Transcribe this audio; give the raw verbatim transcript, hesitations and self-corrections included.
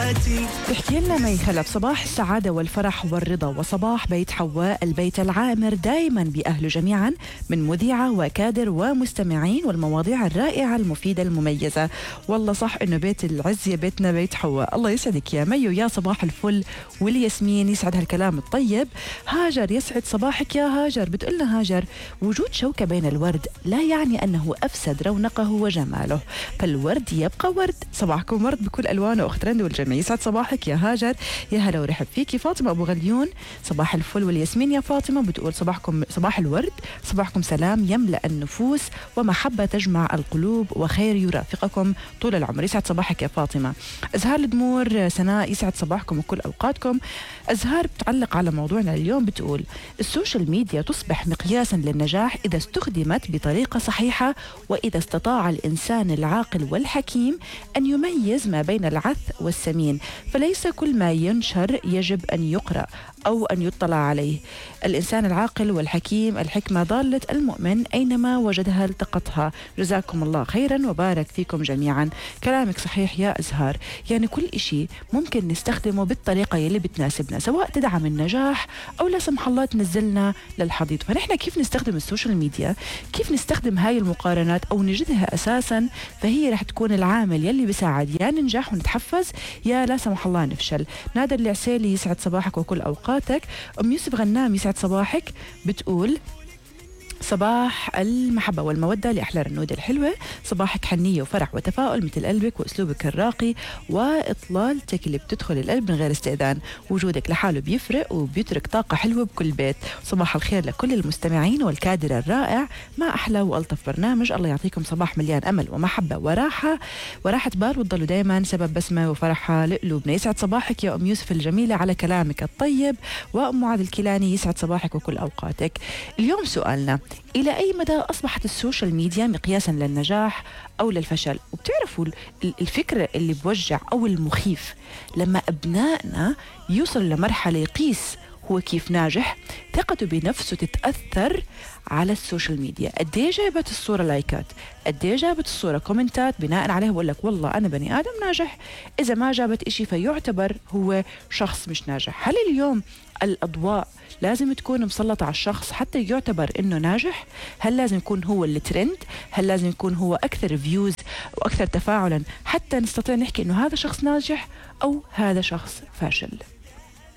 تحكي لنا مي خلف صباح السعادة والفرح والرضا وصباح بيت حواء البيت العامر دائما بأهله جميعا من مذيعة وكادر ومستمعين والمواضيع الرائعة المفيدة المميزة. والله صح إنه بيت العز يا بيتنا بيت حواء. الله يسعدك يا مي ويا صباح الفل والياسمين، يسعد هالكلام الطيب. هاجر يسعد صباحك يا هاجر، بتقولنا هاجر وجود شوكة بين الورد لا يعني أنه أفسد رونقه وجماله، فالورد يبقى ورد. صباحكم ورد بكل ألوانه أخت رند والجميع. يسعد صباحك يا هاجر، يا هلا ورحب فيكي. فاطمة أبو غليون صباح الفل والياسمين يا فاطمة، بتقول صباحكم صباح الورد، صباحكم سلام يملأ النفوس ومحبة تجمع القلوب وخير يرافقكم طول العمر. يسعد صباحك يا فاطمة. أزهار الدمور سناء يسعد صباحكم وكل أوقاتكم. أزهار بتعلق على موضوعنا اليوم، بتقول السوشيال ميديا تصبح مقياسا للنجاح إذا استخدمت بطريقة صحيحة، وإذا استطاع الإنسان العاقل والحكيم أن يميز ما بين العث والسمين، فليس كل ما ينشر يجب أن يقرأ أو أن يطلع عليه. الإنسان العاقل والحكيم الحكمة ضالة المؤمن أينما وجدها التقطها. جزاكم الله خيرا وبارك فيكم جميعا. كلامك صحيح يا أزهار، يعني كل إشي ممكن نستخدمه بالطريقة يلي بتناسبنا، سواء تدعم النجاح أو لا سمح الله تنزلنا للحضيض. فنحن كيف نستخدم السوشيال ميديا، كيف نستخدم هاي المقارنات أو نجدها أساسا، فهي رح تكون العامل يلي بيساعد يا ننجح ونتحفز يا لا سمح الله نفشل. نادر العسيلي يسعد صباحك وكل أوقاتك. أم يوسف غنام يسعد صباحك، بتقول صباح المحبة والمودة لأحلى الرنود الحلوة، صباحك حنية وفرح وتفاؤل مثل قلبك وأسلوبك الراقي وإطلالتك اللي بتدخل القلب من غير استئذان. وجودك لحاله بيفرق وبيترك طاقة حلوة بكل بيت. صباح الخير لكل المستمعين والكادر الرائع، ما أحلى وألطف برنامج. الله يعطيكم صباح مليان أمل ومحبة وراحة وراحة بال، وتضلوا دايما سبب بسمة وفرحة لقلوبنا. يسعد صباحك يا أم يوسف الجميلة على كلامك الطيب. وأم معاذ الكيلاني يسعد صباحك وكل أوقاتك. اليوم سؤالنا، إلى أي مدى أصبحت السوشيال ميديا مقياسا للنجاح أو للفشل؟ وبتعرفوا الفكرة اللي بوجع أو المخيف لما أبنائنا يوصل لمرحلة يقيس هو كيف ناجح، ثقته بنفسه تتأثر على السوشيال ميديا. قديه جابت الصورة لايكات، قديه جابت الصورة كومنتات، بناء عليه بقول لك والله أنا بني آدم ناجح. إذا ما جابت إشي فيعتبر هو شخص مش ناجح. هل اليوم الأضواء لازم تكون مسلطة على الشخص حتى يعتبر إنه ناجح؟ هل لازم يكون هو الترند؟ هل لازم يكون هو أكثر فيوز وأكثر تفاعلا حتى نستطيع نحكي إنه هذا شخص ناجح أو هذا شخص فاشل؟